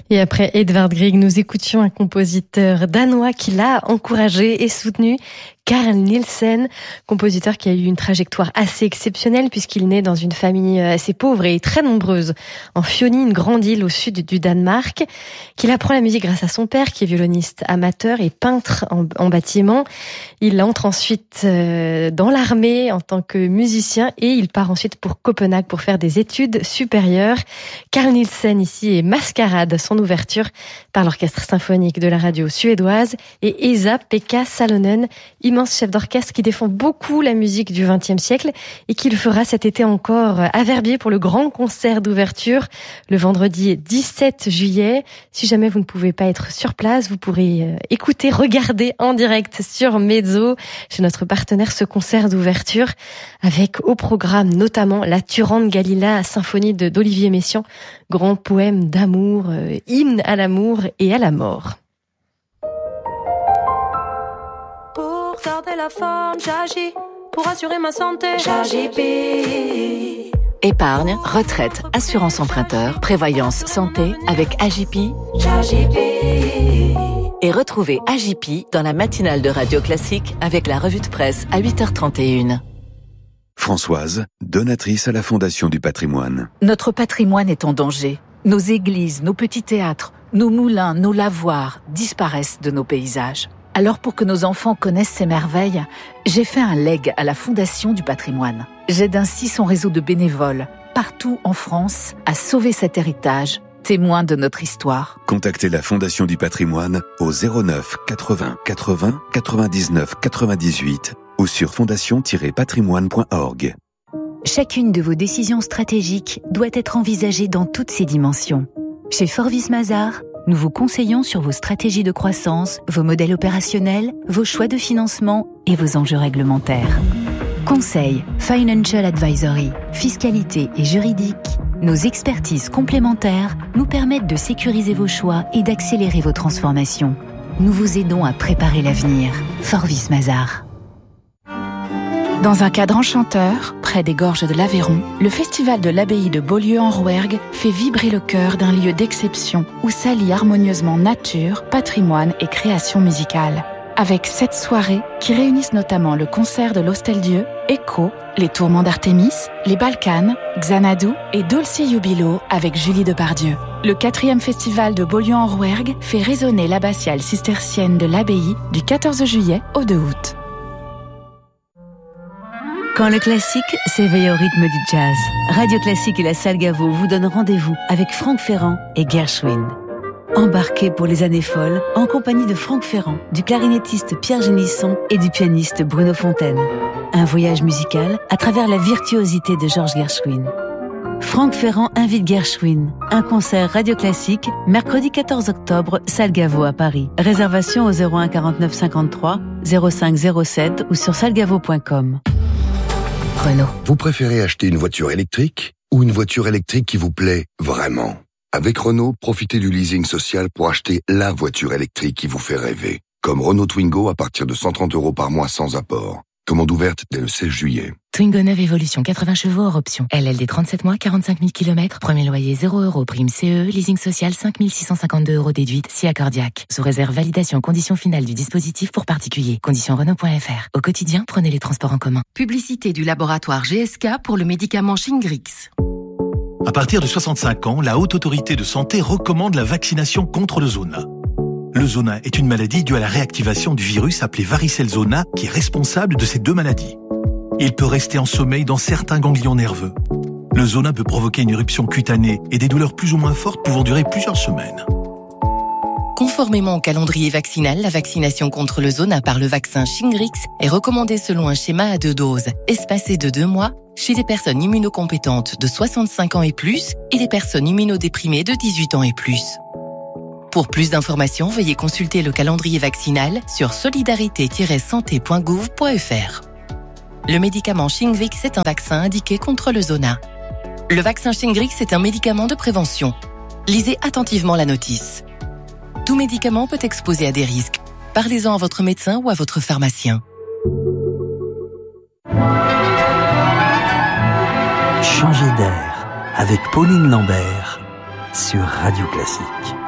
Et après Edvard Grieg, nous écoutions un compositeur danois qui l'a encouragé et soutenu, Carl Nielsen, compositeur qui a eu une trajectoire assez exceptionnelle puisqu'il naît dans une famille assez pauvre et très nombreuse en Fionie, une grande île au sud du Danemark, qu'il apprend la musique grâce à son père qui est violoniste amateur et peintre en bâtiment. Il entre ensuite dans l'armée en tant que musicien et il part ensuite pour Copenhague pour faire des études supérieures. Carl Nielsen ici est Mascarade, son ouverture par l'orchestre symphonique de la radio suédoise, et Esa-Pekka Salonen, immense chef d'orchestre qui défend beaucoup la musique du XXe siècle et qui le fera cet été encore à Verbier pour le grand concert d'ouverture le vendredi 17 juillet. Si jamais vous ne pouvez pas être sur place, vous pourrez écouter, regarder en direct sur Mezzo, chez notre partenaire, ce concert d'ouverture avec au programme notamment la Turande Galila, symphonie d'Olivier Messiaen, grand poème d'amour, hymne à l'amour et à la mort. Pour garder la forme, j'agis. Pour assurer ma santé, j'agis. Épargne, retraite, assurance emprunteur, prévoyance santé avec Agipi. Et retrouvez Agipi dans la matinale de Radio Classique avec la revue de presse à 8h31. Françoise, donatrice à la Fondation du patrimoine. Notre patrimoine est en danger. Nos églises, nos petits théâtres, nos moulins, nos lavoirs disparaissent de nos paysages. Alors pour que nos enfants connaissent ces merveilles, j'ai fait un leg à la Fondation du patrimoine. J'aide ainsi son réseau de bénévoles, partout en France, à sauver cet héritage, témoin de notre histoire. Contactez la Fondation du patrimoine au 09 80 80 99 98 ou sur fondation-patrimoine.org. Chacune de vos décisions stratégiques doit être envisagée dans toutes ses dimensions. Chez Forvis Mazars, nous vous conseillons sur vos stratégies de croissance, vos modèles opérationnels, vos choix de financement et vos enjeux réglementaires. Conseil, Financial Advisory, fiscalité et juridique, nos expertises complémentaires nous permettent de sécuriser vos choix et d'accélérer vos transformations. Nous vous aidons à préparer l'avenir. Forvis Mazars. Dans un cadre enchanteur, près des gorges de l'Aveyron, le festival de l'abbaye de Beaulieu-en-Rouergue fait vibrer le cœur d'un lieu d'exception où s'allient harmonieusement nature, patrimoine et création musicale. Avec 7 soirées qui réunissent notamment le concert de l'Hostel-Dieu, Echo, les Tourments d'Artémis, les Balkans, Xanadu et Dulce Jubilo avec Julie Depardieu. Le 4e festival de Beaulieu-en-Rouergue fait résonner l'abbatiale cistercienne de l'abbaye du 14 juillet au 2 août. Quand le classique s'éveille au rythme du jazz, Radio Classique et la Salle Gaveau vous donnent rendez-vous avec Franck Ferrand et Gershwin. Embarquez pour les années folles en compagnie de Franck Ferrand, du clarinettiste Pierre Génisson et du pianiste Bruno Fontaine. Un voyage musical à travers la virtuosité de Georges Gershwin. Franck Ferrand invite Gershwin. Un concert Radio Classique, mercredi 14 octobre, Salle Gaveau à Paris. Réservation au 01 49 53 05 07 ou sur sallegavo.com. Renault. Vous préférez acheter une voiture électrique ou une voiture électrique qui vous plaît vraiment? Avec Renault, profitez du leasing social pour acheter la voiture électrique qui vous fait rêver. Comme Renault Twingo à partir de 130 € par mois sans apport. Commande ouverte dès le 16 juillet. Twingo 9 Evolution, 80 chevaux hors option. LLD 37 mois, 45 000 km. Premier loyer 0 €. Prime CE. Leasing social 5 652 € déduite. Si accordiaque. Sous réserve validation conditions finales du dispositif pour particuliers. Conditions Renault.fr. Au quotidien, prenez les transports en commun. Publicité du laboratoire GSK pour le médicament Shingrix. À partir de 65 ans, la Haute Autorité de Santé recommande la vaccination contre le zona. Le zona est une maladie due à la réactivation du virus appelé varicelle zona qui est responsable de ces 2 maladies. Il peut rester en sommeil dans certains ganglions nerveux. Le zona peut provoquer une éruption cutanée et des douleurs plus ou moins fortes pouvant durer plusieurs semaines. Conformément au calendrier vaccinal, la vaccination contre le zona par le vaccin Shingrix est recommandée selon un schéma à 2 doses, espacé de 2 mois, chez les personnes immunocompétentes de 65 ans et plus et les personnes immunodéprimées de 18 ans et plus. Pour plus d'informations, veuillez consulter le calendrier vaccinal sur solidarité-santé.gouv.fr. Le médicament Shingrix est un vaccin indiqué contre le zona. Le vaccin Shingrix est un médicament de prévention. Lisez attentivement la notice. Tout médicament peut exposer à des risques. Parlez-en à votre médecin ou à votre pharmacien. Changer d'air avec Pauline Lambert sur Radio Classique.